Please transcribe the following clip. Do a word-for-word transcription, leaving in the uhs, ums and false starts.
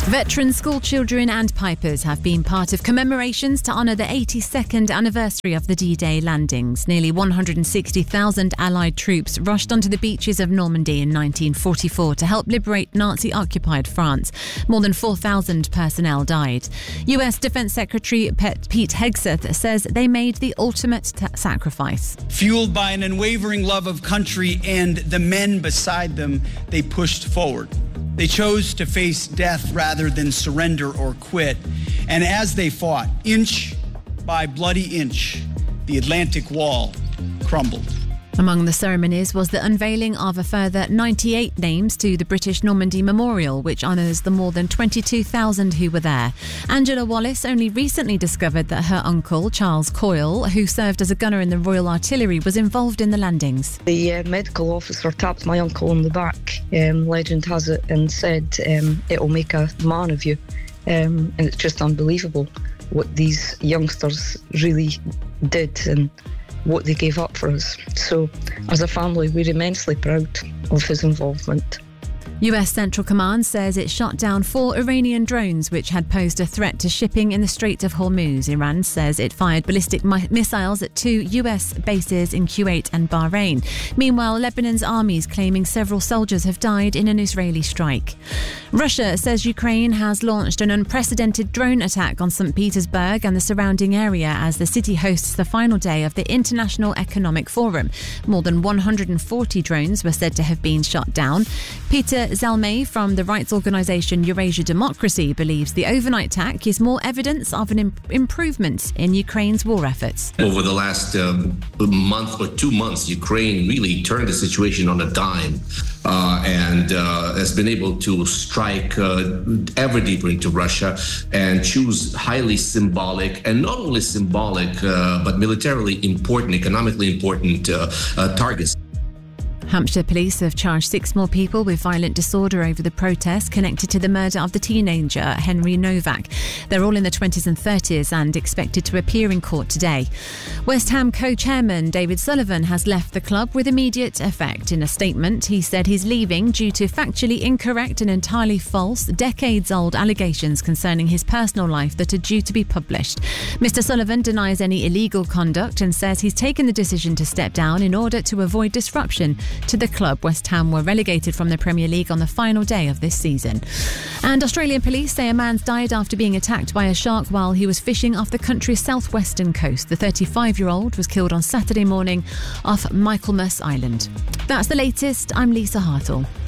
Veteran school children and pipers have been part of commemorations to honour the eighty-second anniversary of the D-Day landings. Nearly one hundred sixty thousand Allied troops rushed onto the beaches of Normandy in nineteen forty-four to help liberate Nazi-occupied France. More than four thousand personnel died. U S Defence Secretary Pete Hegseth says they made the ultimate t- sacrifice. Fueled by an unwavering love of country and the men beside them, they pushed forward. They chose to face death rather than surrender or quit. And as they fought, inch by bloody inch, the Atlantic Wall crumbled. Among the ceremonies was the unveiling of a further ninety-eight names to the British Normandy Memorial, which honours the more than twenty-two thousand who were there. Angela Wallace only recently discovered that her uncle, Charles Coyle, who served as a gunner in the Royal Artillery, was involved in the landings. The uh, medical officer tapped my uncle on the back, um, legend has it, and said, um, it'll make a man of you. Um, and it's just unbelievable what these youngsters really did and what they gave up for us. So, as a family, we're immensely proud of his involvement. U S Central Command says it shot down four Iranian drones which had posed a threat to shipping in the Strait of Hormuz. Iran says it fired ballistic mi- missiles at two U S bases in Kuwait and Bahrain. Meanwhile, Lebanon's army is claiming several soldiers have died in an Israeli strike. Russia says Ukraine has launched an unprecedented drone attack on Saint Petersburg and the surrounding area as the city hosts the final day of the International Economic Forum. More than one hundred forty drones were said to have been shot down. Peter Zalmay from the rights organisation Eurasia Democracy believes the overnight attack is more evidence of an imp- improvement in Ukraine's war efforts. Over the last um, month or two months, Ukraine really turned the situation on a dime uh, and uh, has been able to strike uh, ever deeper into Russia and choose highly symbolic and not only symbolic uh, but militarily important, economically important uh, uh, targets. Hampshire police have charged six more people with violent disorder over the protest connected to the murder of the teenager Henry Novak. They're all in their twenties and thirties and expected to appear in court today. West Ham co-chairman David Sullivan has left the club with immediate effect. In a statement, he said he's leaving due to factually incorrect and entirely false, decades-old allegations concerning his personal life that are due to be published. Mister Sullivan denies any illegal conduct and says he's taken the decision to step down in order to avoid disruption to the club. West Ham were relegated from the Premier League on the final day of this season. And Australian police say a man's died after being attacked by a shark while he was fishing off the country's southwestern coast. The thirty-five-year-old was killed on Saturday morning off Michaelmas Island. That's the latest. I'm Lisa Hartle.